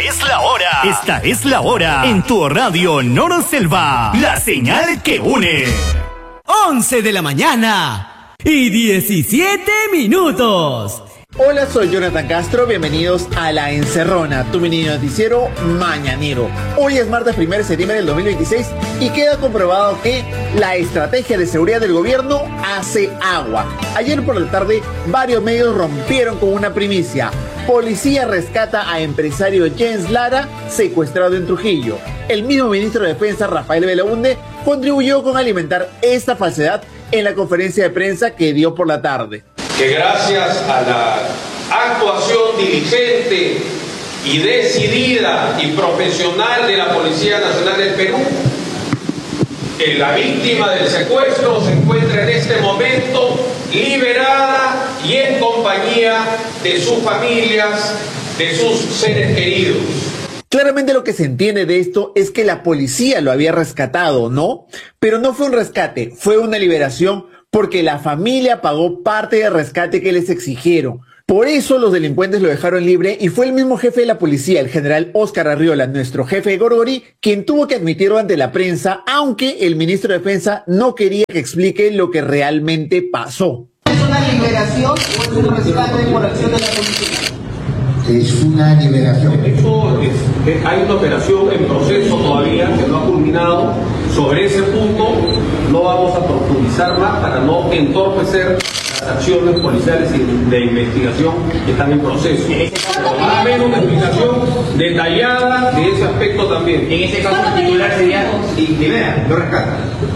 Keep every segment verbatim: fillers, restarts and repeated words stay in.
Es la hora. Esta es la hora. En tu radio Noro Selva. La señal que une. once de la mañana y diecisiete minutos. Hola, soy Jonathan Castro, bienvenidos a La Encerrona, tu mini noticiero mañanero. Hoy es martes primero de septiembre del dos mil veintiséis y queda comprobado que la estrategia de seguridad del gobierno hace agua. Ayer por la tarde, varios medios rompieron con una primicia. Policía rescata a empresario Jens Lara, secuestrado en Trujillo. El mismo ministro de Defensa, Rafael Belaunde, contribuyó con alimentar esta falsedad en la conferencia de prensa que dio por la tarde. Que gracias a la actuación diligente y decidida y profesional de la Policía Nacional del Perú, que la víctima del secuestro se encuentra en este momento liberada y en compañía de sus familias, de sus seres queridos. Claramente lo que se entiende de esto es que la policía lo había rescatado, ¿no? Pero no fue un rescate, fue una liberación porque la familia pagó parte del rescate que les exigieron. Por eso los delincuentes lo dejaron libre y fue el mismo jefe de la policía, el general Óscar Arriola, nuestro jefe de Gorgori, quien tuvo que admitirlo ante la prensa, aunque el ministro de Defensa no quería que explique lo que realmente pasó. ¿Es una liberación o es un rescate por acción de la policía? Es una liberación. Esto es, es, hay una operación en proceso todavía que no ha culminado. Sobre ese punto no vamos a profundizar más para no entorpecer las acciones policiales y de investigación que están en proceso. Pero va a haber una explicación detallada de ese aspecto también. En ese caso el titular sería y libera, lo rescata.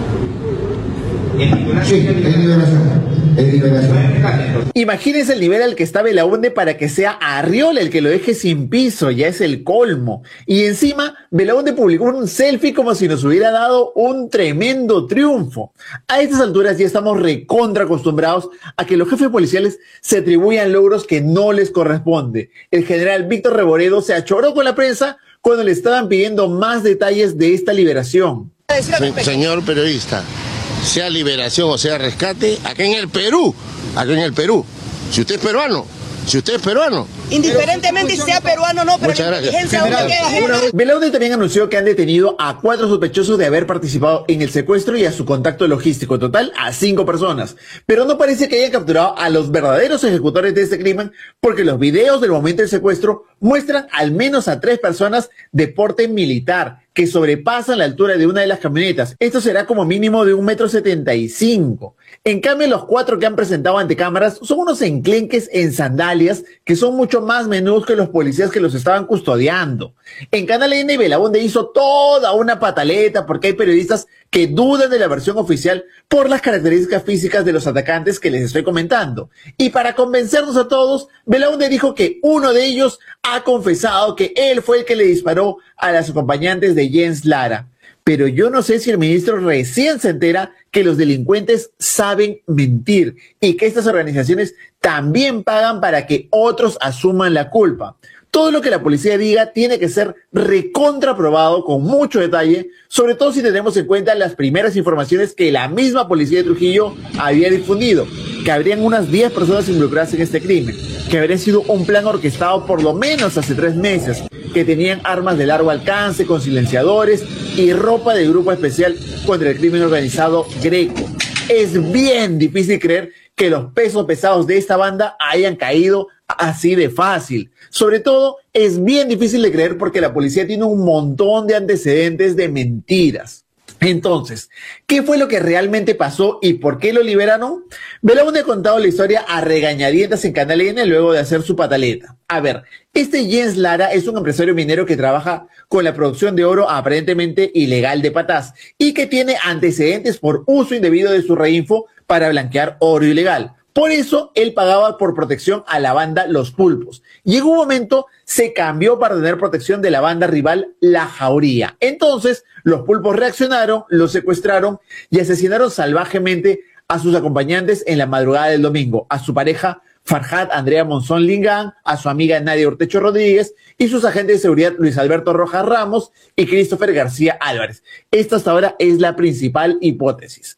El titular sí, es liberación. Es liberación. Imagínense el nivel al que está Belaunde para que sea Arriola el que lo deje sin piso, ya es el colmo. Y encima, Belaunde publicó un selfie como si nos hubiera dado un tremendo triunfo. A estas alturas ya estamos recontra acostumbrados a que los jefes policiales se atribuyan logros que no les corresponde. El general Víctor Reboredo se achoró con la prensa cuando le estaban pidiendo más detalles de esta liberación. Se, señor periodista, sea liberación o sea rescate, acá en el Perú, acá en el Perú, si usted es peruano, si usted es peruano. Indiferentemente si sea peruano o no, pero la inteligencia ¿dónde queda? Belaunde también anunció que han detenido a cuatro sospechosos de haber participado en el secuestro y a su contacto logístico, total a cinco personas. Pero no parece que hayan capturado a los verdaderos ejecutores de este crimen, porque los videos del momento del secuestro muestran al menos a tres personas de porte militar, que sobrepasan la altura de una de las camionetas. Esto será como mínimo de un metro setenta y cinco. En cambio, los cuatro que han presentado ante cámaras son unos enclenques en sandalias que son mucho más menudos que los policías que los estaban custodiando. En Canal N, Belaunde hizo toda una pataleta porque hay periodistas que dudan de la versión oficial por las características físicas de los atacantes que les estoy comentando. Y para convencernos a todos, Belaunde dijo que uno de ellos ha confesado que él fue el que le disparó a las acompañantes de Jens Lara. Pero yo no sé si el ministro recién se entera que los delincuentes saben mentir y que estas organizaciones también pagan para que otros asuman la culpa. Todo lo que la policía diga tiene que ser recontraprobado con mucho detalle, sobre todo si tenemos en cuenta las primeras informaciones que la misma policía de Trujillo había difundido, que habrían unas diez personas involucradas en este crimen, que habría sido un plan orquestado por lo menos hace tres meses, que tenían armas de largo alcance con silenciadores y ropa de grupo especial contra el crimen organizado Greco. Es bien difícil creer que los pesos pesados de esta banda hayan caído así de fácil. Sobre todo, es bien difícil de creer porque la policía tiene un montón de antecedentes de mentiras. Entonces, ¿qué fue lo que realmente pasó y por qué lo liberaron? Belaunde ha contado la historia a regañadientas en Canal N luego de hacer su pataleta. A ver, este Jens Lara es un empresario minero que trabaja con la producción de oro aparentemente ilegal de Patás y que tiene antecedentes por uso indebido de su reinfo para blanquear oro ilegal. Por eso, él pagaba por protección a la banda Los Pulpos. Y en un momento se cambió para tener protección de la banda rival La Jauría. Entonces, los Pulpos reaccionaron, los secuestraron y asesinaron salvajemente a sus acompañantes en la madrugada del domingo, a su pareja Farhat Andrea Monzón Lingán, a su amiga Nadia Urtecho Rodríguez y sus agentes de seguridad Luis Alberto Rojas Ramos y Christopher García Álvarez. Esta hasta ahora es la principal hipótesis.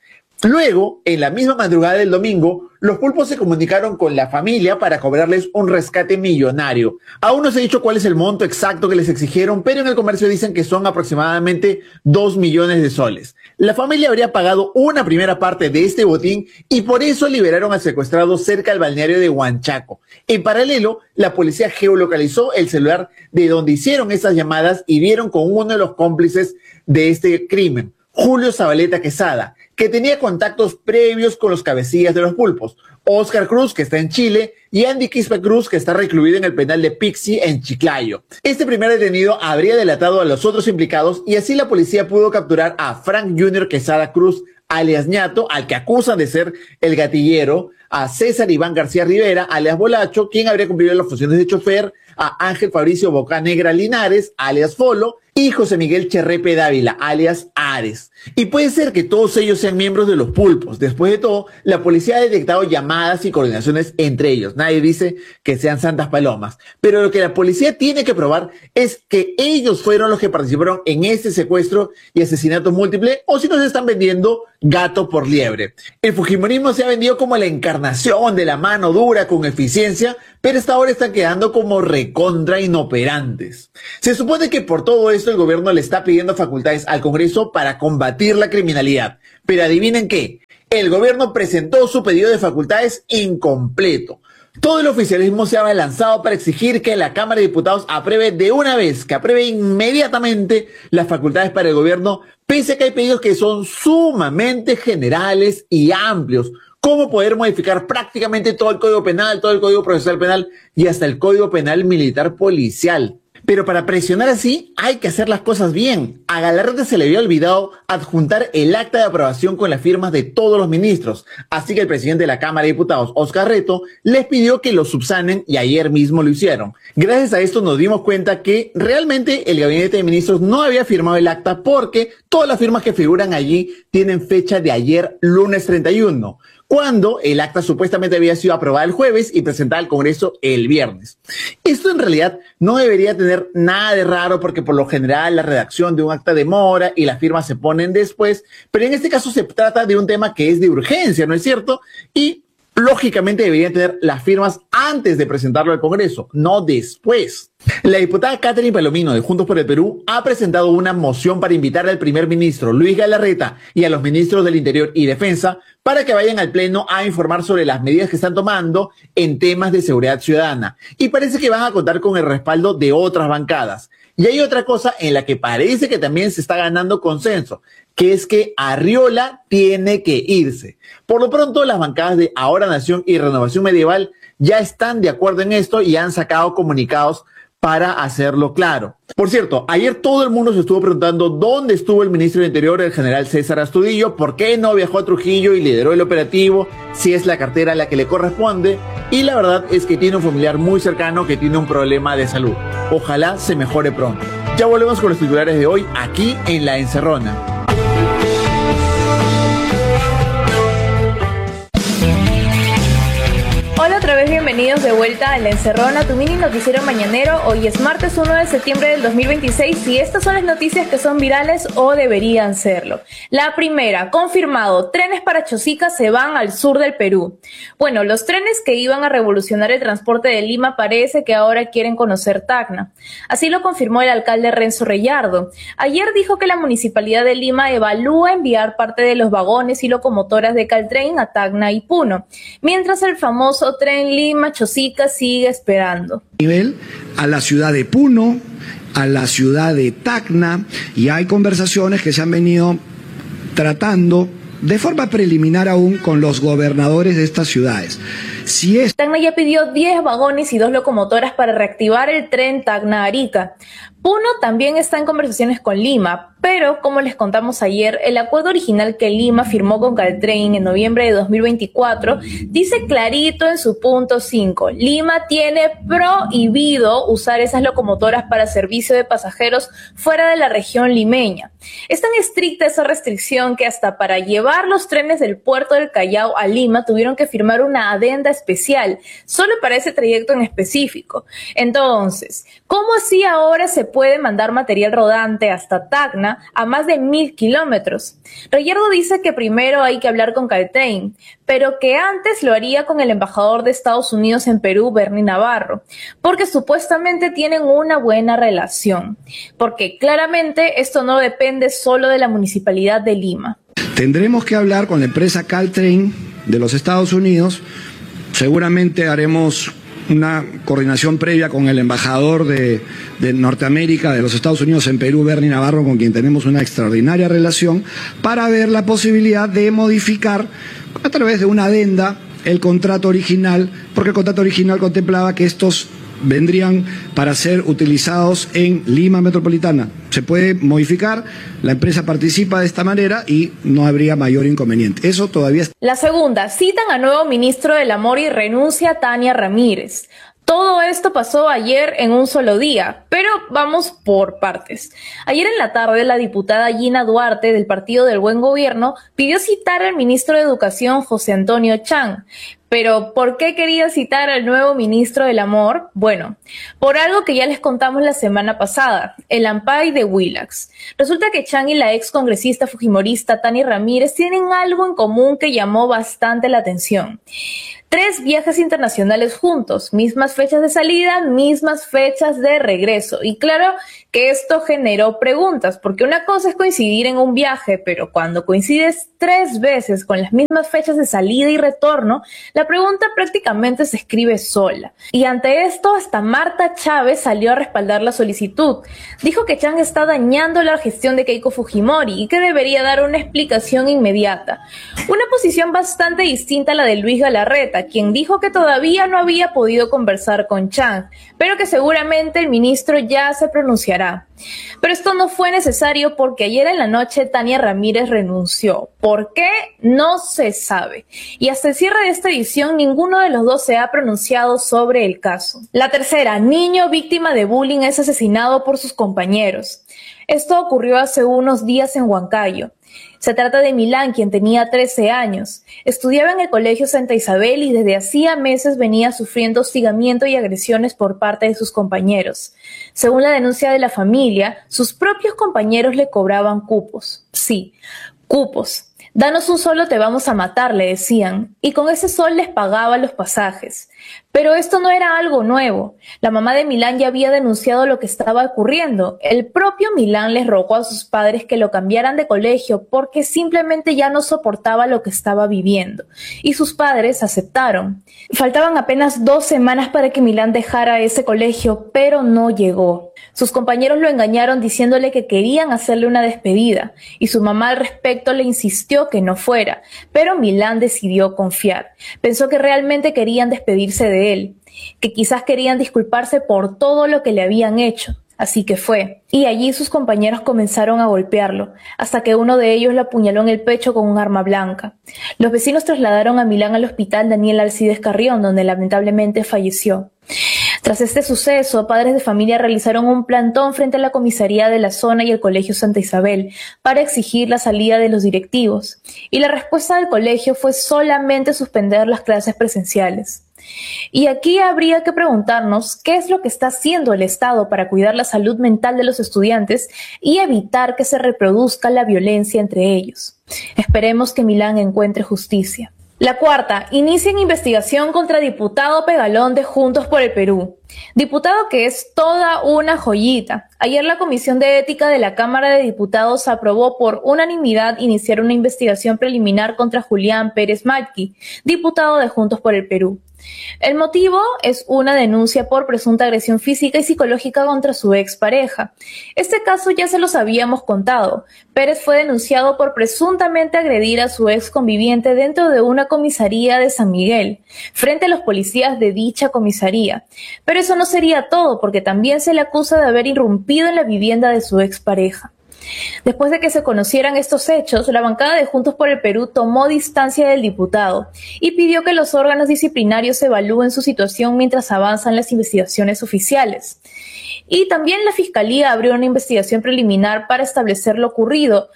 Luego, en la misma madrugada del domingo, los pulpos se comunicaron con la familia para cobrarles un rescate millonario. Aún no se ha dicho cuál es el monto exacto que les exigieron, pero en el comercio dicen que son aproximadamente dos millones de soles. La familia habría pagado una primera parte de este botín y por eso liberaron al secuestrado cerca del balneario de Huanchaco. En paralelo, la policía geolocalizó el celular de donde hicieron esas llamadas y dieron con uno de los cómplices de este crimen, Julio Zabaleta Quesada, que tenía contactos previos con los cabecillas de los pulpos, Oscar Cruz, que está en Chile, y Andy Quispe Cruz, que está recluido en el penal de Pixi en Chiclayo. Este primer detenido habría delatado a los otros implicados y así la policía pudo capturar a Frank Junior Quesada Cruz, alias Ñato, al que acusan de ser el gatillero, a César Iván García Rivera, alias Bolacho, quien habría cumplido las funciones de chofer, a Ángel Fabricio Bocanegra Linares, alias Folo, y José Miguel Cherrepe Dávila, alias Ares. Y puede ser que todos ellos sean miembros de los pulpos. Después de todo, la policía ha detectado llamadas y coordinaciones entre ellos. Nadie dice que sean santas palomas. Pero lo que la policía tiene que probar es que ellos fueron los que participaron en este secuestro y asesinato múltiple, o si nos están vendiendo gato por liebre. El fujimorismo se ha vendido como la encarnación de la mano dura con eficiencia, pero hasta ahora están quedando como recontra inoperantes. Se supone que por todo esto el gobierno le está pidiendo facultades al Congreso para combatir la criminalidad. Pero adivinen qué, el gobierno presentó su pedido de facultades incompleto. Todo el oficialismo se ha abalanzado para exigir que la Cámara de Diputados apruebe de una vez, que apruebe inmediatamente las facultades para el gobierno, pese a que hay pedidos que son sumamente generales y amplios, como poder modificar prácticamente todo el Código Penal, todo el Código Procesal Penal y hasta el Código Penal Militar Policial. Pero para presionar así hay que hacer las cosas bien. A Galarreta se le había olvidado adjuntar el acta de aprobación con las firmas de todos los ministros, así que el presidente de la Cámara de Diputados, Oscar Reto, les pidió que lo subsanen y ayer mismo lo hicieron. Gracias a esto nos dimos cuenta que realmente el gabinete de ministros no había firmado el acta porque todas las firmas que figuran allí tienen fecha de ayer, lunes treinta y uno. Cuando el acta supuestamente había sido aprobada el jueves y presentada al Congreso el viernes. Esto en realidad no debería tener nada de raro porque por lo general la redacción de un acta demora y las firmas se ponen después, pero en este caso se trata de un tema que es de urgencia, ¿no es cierto? Y lógicamente deberían tener las firmas antes de presentarlo al Congreso, no después. La diputada Catherine Palomino de Juntos por el Perú ha presentado una moción para invitar al primer ministro Luis Galarreta y a los ministros del Interior y Defensa para que vayan al Pleno a informar sobre las medidas que están tomando en temas de seguridad ciudadana. Y parece que van a contar con el respaldo de otras bancadas. Y hay otra cosa en la que parece que también se está ganando consenso, que es que Arriola tiene que irse. Por lo pronto, las bancadas de Ahora Nación y Renovación Medieval ya están de acuerdo en esto y han sacado comunicados para hacerlo claro. Por cierto, ayer todo el mundo se estuvo preguntando dónde estuvo el ministro del Interior, el general César Astudillo, por qué no viajó a Trujillo y lideró el operativo, si es la cartera la que le corresponde, y la verdad es que tiene un familiar muy cercano que tiene un problema de salud. Ojalá se mejore pronto. Ya volvemos con los titulares de hoy aquí en La Encerrona. Hola otra vez, bienvenidos de vuelta a La Encerrona, tu mini noticiero mañanero. Hoy es martes uno de septiembre del dos mil veintiséis y estas son las noticias que son virales o deberían serlo. La primera, confirmado, trenes para Chosica se van al sur del Perú. Bueno, los trenes que iban a revolucionar el transporte de Lima parece que ahora quieren conocer Tacna. Así lo confirmó el alcalde Renzo Reyardo. Ayer dijo que la Municipalidad de Lima evalúa enviar parte de los vagones y locomotoras de Caltrain a Tacna y Puno, mientras el famoso tren Lima-Chosica sigue esperando. Nivel a la ciudad de Puno, a la ciudad de Tacna, y hay conversaciones que se han venido tratando de forma preliminar aún con los gobernadores de estas ciudades. Si es... Tacna ya pidió diez vagones y dos locomotoras para reactivar el tren Tacna-Arica. Puno también está en conversaciones con Lima, pero como les contamos ayer, el acuerdo original que Lima firmó con Caltrain en noviembre de dos mil veinticuatro dice clarito en su punto cinco, Lima tiene prohibido usar esas locomotoras para servicio de pasajeros fuera de la región limeña. Es tan estricta esa restricción que hasta para llevar los trenes del puerto del Callao a Lima tuvieron que firmar una adenda especial, solo para ese trayecto en específico. Entonces, ¿cómo así ahora se puede mandar material rodante hasta Tacna a más de mil kilómetros? Reyerdo dice que primero hay que hablar con Caltrain, pero que antes lo haría con el embajador de Estados Unidos en Perú, Bernie Navarro, porque supuestamente tienen una buena relación, porque claramente esto no depende solo de la Municipalidad de Lima. Tendremos que hablar con la empresa Caltrain de los Estados Unidos, seguramente haremos una coordinación previa con el embajador de, de Norteamérica, de los Estados Unidos en Perú, Bernie Navarro, con quien tenemos una extraordinaria relación, para ver la posibilidad de modificar a través de una adenda el contrato original, porque el contrato original contemplaba que estos vendrían para ser utilizados en Lima Metropolitana. Se puede modificar, la empresa participa de esta manera y no habría mayor inconveniente. Eso todavía está. La segunda, citan a nuevo ministro del Amor y renuncia Tania Ramírez. Todo esto pasó ayer en un solo día, pero vamos por partes. Ayer en la tarde, la diputada Gina Duarte, del Partido del Buen Gobierno, pidió citar al ministro de Educación, José Antonio Chang. Pero, ¿por qué quería citar al nuevo ministro del Amor? Bueno, por algo que ya les contamos la semana pasada, el Ampay de Willax. Resulta que Chang y la ex congresista fujimorista Tania Ramírez tienen algo en común que llamó bastante la atención. Tres viajes internacionales juntos, mismas fechas de salida, mismas fechas de regreso. Y claro que esto generó preguntas, porque una cosa es coincidir en un viaje, pero cuando coincides tres veces con las mismas fechas de salida y retorno, la pregunta prácticamente se escribe sola. Y ante esto, hasta Marta Chávez salió a respaldar la solicitud. Dijo que Chang está dañando la gestión de Keiko Fujimori y que debería dar una explicación inmediata. Una posición bastante distinta a la de Luis Galarreta, quien dijo que todavía no había podido conversar con Chang, pero que seguramente el ministro ya se pronunciará. Pero esto no fue necesario porque ayer en la noche Tania Ramírez renunció. ¿Por qué? No se sabe. Y hasta el cierre de esta edición ninguno de los dos se ha pronunciado sobre el caso. La tercera, niño víctima de bullying es asesinado por sus compañeros. Esto ocurrió hace unos días en Huancayo. Se trata de Milán, quien tenía trece años. Estudiaba en el Colegio Santa Isabel y desde hacía meses venía sufriendo hostigamiento y agresiones por parte de sus compañeros. Según la denuncia de la familia, sus propios compañeros le cobraban cupos. Sí, cupos. Danos un sol o te vamos a matar, le decían, y con ese sol les pagaba los pasajes. Pero esto no era algo nuevo. La mamá de Milán ya había denunciado lo que estaba ocurriendo. El propio Milán les rogó a sus padres que lo cambiaran de colegio porque simplemente ya no soportaba lo que estaba viviendo. Y sus padres aceptaron. Faltaban apenas dos semanas para que Milán dejara ese colegio, pero no llegó. Sus compañeros lo engañaron diciéndole que querían hacerle una despedida, y su mamá al respecto le insistió que no fuera, pero Milán decidió confiar. Pensó que realmente querían despedirse de él, que quizás querían disculparse por todo lo que le habían hecho. Así que fue, y allí sus compañeros comenzaron a golpearlo, hasta que uno de ellos lo apuñaló en el pecho con un arma blanca. Los vecinos trasladaron a Milán al hospital Daniel Alcides Carrión, donde lamentablemente falleció. Tras este suceso, padres de familia realizaron un plantón frente a la comisaría de la zona y el Colegio Santa Isabel para exigir la salida de los directivos, y la respuesta del colegio fue solamente suspender las clases presenciales. Y aquí habría que preguntarnos qué es lo que está haciendo el Estado para cuidar la salud mental de los estudiantes y evitar que se reproduzca la violencia entre ellos. Esperemos que Milán encuentre justicia. La cuarta, inician investigación contra diputado Pegalón de Juntos por el Perú. Diputado que es toda una joyita. Ayer la Comisión de Ética de la Cámara de Diputados aprobó por unanimidad iniciar una investigación preliminar contra Julián Pérez Malqui, diputado de Juntos por el Perú. El motivo es una denuncia por presunta agresión física y psicológica contra su expareja. Este caso ya se los habíamos contado. Pérez fue denunciado por presuntamente agredir a su ex conviviente dentro de una comisaría de San Miguel, frente a los policías de dicha comisaría. Pero eso no sería todo, porque también se le acusa de haber irrumpido en la vivienda de su expareja. Después de que se conocieran estos hechos, la bancada de Juntos por el Perú tomó distancia del diputado y pidió que los órganos disciplinarios evalúen su situación mientras avanzan las investigaciones oficiales. Y también la Fiscalía abrió una investigación preliminar para establecer lo ocurrido,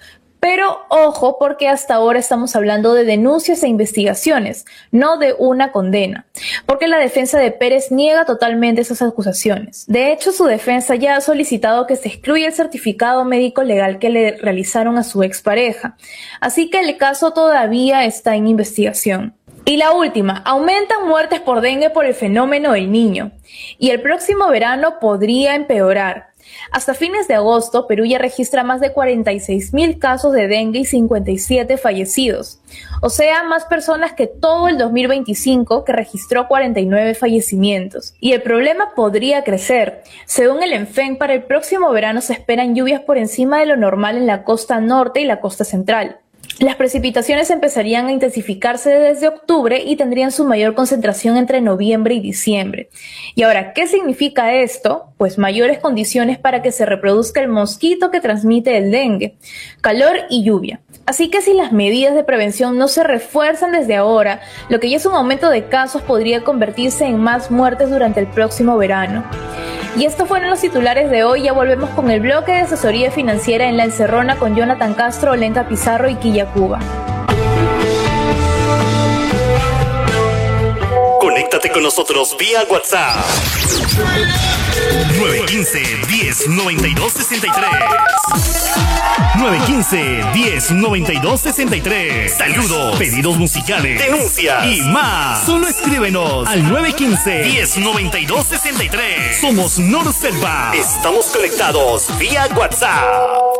Pero ojo, porque hasta ahora estamos hablando de denuncias e investigaciones, no de una condena, porque la defensa de Pérez niega totalmente esas acusaciones. De hecho, su defensa ya ha solicitado que se excluya el certificado médico legal que le realizaron a su expareja, así que el caso todavía está en investigación. Y la última, aumentan muertes por dengue por el fenómeno del Niño, y el próximo verano podría empeorar. Hasta fines de agosto, Perú ya registra más de cuarenta y seis mil casos de dengue y cincuenta y siete fallecidos, o sea, más personas que todo el dos mil veinticinco, que registró cuarenta y nueve fallecimientos. Y el problema podría crecer. Según el ENFEN, para el próximo verano se esperan lluvias por encima de lo normal en la costa norte y la costa central. Las precipitaciones empezarían a intensificarse desde octubre y tendrían su mayor concentración entre noviembre y diciembre. Y ahora, ¿qué significa esto? Pues mayores condiciones para que se reproduzca el mosquito que transmite el dengue, calor y lluvia. Así que si las medidas de prevención no se refuerzan desde ahora, lo que ya es un aumento de casos podría convertirse en más muertes durante el próximo verano. Y estos fueron los titulares de hoy. Ya volvemos con el bloque de asesoría financiera en La Encerrona con Jonathan Castro, Olenka Pizarro y Quilla Cuba. Conéctate con nosotros vía WhatsApp. nueve uno cinco, diez, noventa y dos, sesenta y tres. nueve uno cinco, diez, noventa y dos, sesenta y tres. Saludos, pedidos musicales, denuncias y más. Solo escríbenos al nueve uno cinco, diez, noventa y dos, sesenta y tres. Somos Norselva. Estamos conectados vía WhatsApp.